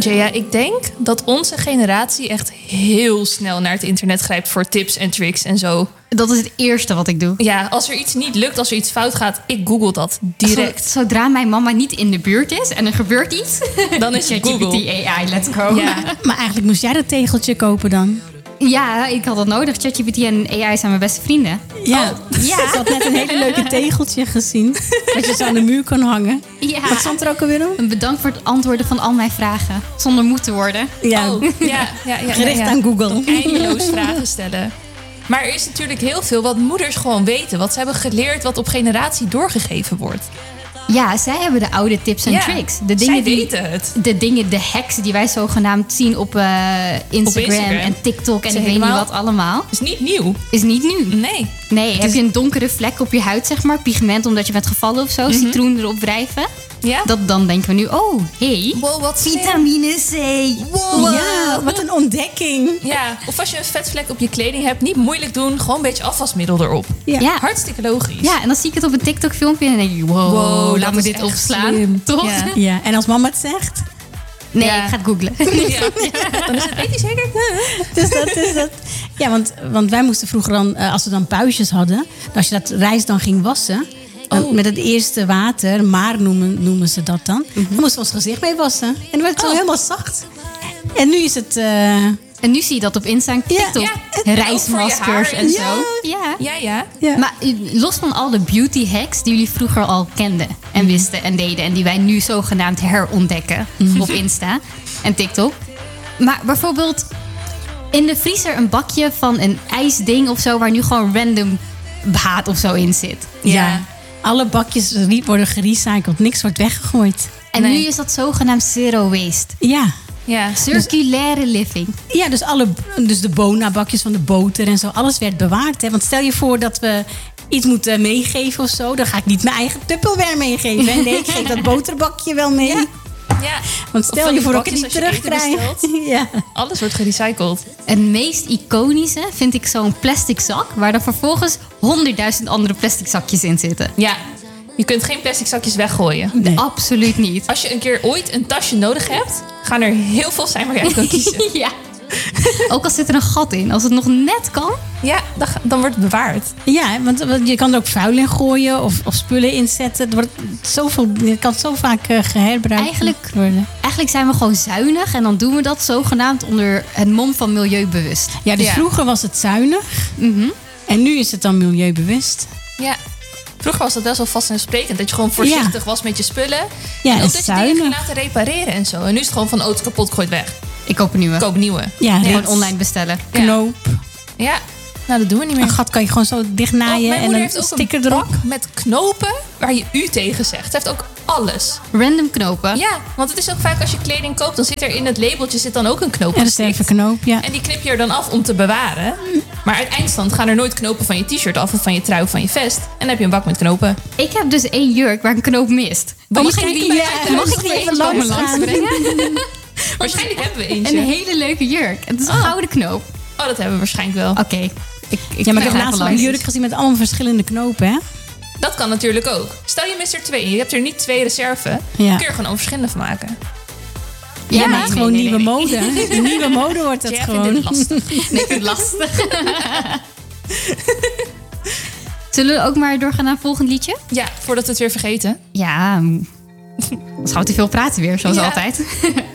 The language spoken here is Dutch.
Jaya, ik denk dat onze generatie echt heel snel naar het internet grijpt voor tips en tricks en zo. Dat is het eerste wat ik doe. Ja, als er iets niet lukt, als er iets fout gaat, ik google dat direct. Zodra mijn mama niet in de buurt is en er gebeurt iets, Dan is het ChatGPT, Google. AI, let's go. Ja. Maar eigenlijk moest jij dat tegeltje kopen dan? Ja, ik had dat nodig. ChatGPT en AI zijn mijn beste vrienden. Ja. Ja. Ik had net een hele leuke tegeltje gezien. Dat je zo aan de muur kon hangen. Ja. Wat stond er ook alweer op? Bedankt voor het antwoorden van al mijn vragen. Zonder moe te worden. Ja, Ja, gericht aan Google. Eindeloos vragen stellen. Maar er is natuurlijk heel veel wat moeders gewoon weten. Wat ze hebben geleerd, wat op generatie doorgegeven wordt. Ja, zij hebben de oude tips en Ja, tricks. zij weten het. De hacks die wij zogenaamd zien op Instagram en TikTok en Ze ik weet niet helemaal- wat allemaal. Is niet nieuw. Is niet nu. Nee. Nee, heb je een donkere vlek op je huid, zeg maar, pigment omdat je bent gevallen of zo, citroen erop wrijven. Ja? Dan denken we nu, oh, hey, Wow, wat vitamine C. Wow. Ja, wat een ontdekking. Ja, of als je een vetvlek op je kleding hebt, niet moeilijk doen. Gewoon een beetje afwasmiddel erop. Ja. Ja. Hartstikke logisch. Ja, en dan zie ik het op een TikTok-filmpje en dan denk ik, wow, dat laat me is dit echt opslaan. slim. Toch? Ja. Ja, en als mama het zegt? Nee, Ja. ik ga het googlen. Ja. Dan is het, weet je zeker? Dus dat is dat. Ja, want wij moesten vroeger dan, als we dan buisjes hadden, als je dat rijst dan ging wassen, dan met het eerste water, maar noemen ze dat dan, dan moesten we ons gezicht mee wassen. En dan werd het zo helemaal zacht. En nu is het... En nu zie je dat op Insta en TikTok. Ja. Reismaskers En en ook zo. voor Ja. Ja. ja. Maar los van al de beauty hacks die jullie vroeger al kenden en wisten en deden en die wij nu zogenaamd herontdekken op Insta en TikTok. Maar bijvoorbeeld in de vriezer een bakje van een ijsding of zo waar nu gewoon random haat of zo in zit. Ja. Alle bakjes worden gerecycled, niks wordt weggegooid. En Nee. nu is dat zogenaamd zero waste. Ja. Ja. Circulaire living. Ja, dus de Bona-bakjes van de boter en zo, alles werd bewaard. Hè? Want stel je voor dat we iets moeten meegeven of zo, dan ga ik niet mijn eigen Tupperware meegeven. Hè? Nee, ik geef dat boterbakje wel mee. Ja. Want Of stel van je die voor dat ik bakjes het niet als je eten terugkrijg. bestelt. Ja. Alles wordt gerecycled. Het meest iconische vind ik zo'n plastic zak waar er vervolgens 100.000 andere plastic zakjes in zitten. Ja. Je kunt geen plastic zakjes weggooien. Nee. Absoluut niet. Als je een keer ooit een tasje nodig hebt, gaan er heel veel zijn waar je uit kan kiezen. Ja. Ook al zit er een gat in. Als het nog net kan. Ja, dan wordt het bewaard. Ja, want je kan er ook vuil in gooien of spullen in zetten. Het kan zo vaak geherbruikt worden. Eigenlijk zijn we gewoon zuinig. En dan doen we dat zogenaamd onder het mom van milieubewust. Ja, dus Ja. vroeger was het zuinig. En nu is het dan milieubewust. Ja. Vroeger was dat best wel vanzelfsprekend. Dat je gewoon voorzichtig was met je spullen. Ja, en en ook dat je dingen zuinig. ging laten repareren en zo. En nu is het gewoon van, oh, het is kapot, gooi het weg. Ik koop een nieuwe. Koop nieuwe. Ja, Gewoon rits, online bestellen. Ja. knoop. Ja, nou dat doen we niet meer. Een gat kan je gewoon zo dichtnaaien mijn en moeder een heeft ook sticker een erop. bak met knopen waar je u tegen zegt. Ze heeft ook alles. Random knopen. Ja, want het is ook vaak als je kleding koopt, dan zit er in het labeltje zit dan ook een knoop En een gestikt. stervenknoop, ja. En die knip je er dan af om te bewaren. Maar uit eindstand gaan er nooit knopen van je t-shirt af of van je trui of van je vest. En dan heb je een bak met knopen. Ik heb dus 1 jurk waar een knoop mist. Mag ik ik die, die bij jou mag thuis ik die even even langs langs gaan? brengen? Waarschijnlijk hebben we eentje. Een hele leuke jurk. Het is een gouden knoop. Oh, dat hebben we waarschijnlijk wel. Oké. Ik Ja, maar ik ga heb laatst even een langs. jurk gezien met allemaal verschillende knopen, hè? Dat kan natuurlijk ook. Stel je mist er 2 en je hebt er niet 2 reserve. Ja. Dan kun je er gewoon verschillende van maken. Ja, maar het is gewoon nieuwe nee. mode. Nieuwe mode wordt het Jij gewoon. vindt dit lastig. Nee, ik vind het lastig. Zullen we ook maar doorgaan naar het volgende liedje? Ja, voordat we het weer vergeten. Ja, dan gaan we te veel praten weer, zoals Ja. altijd.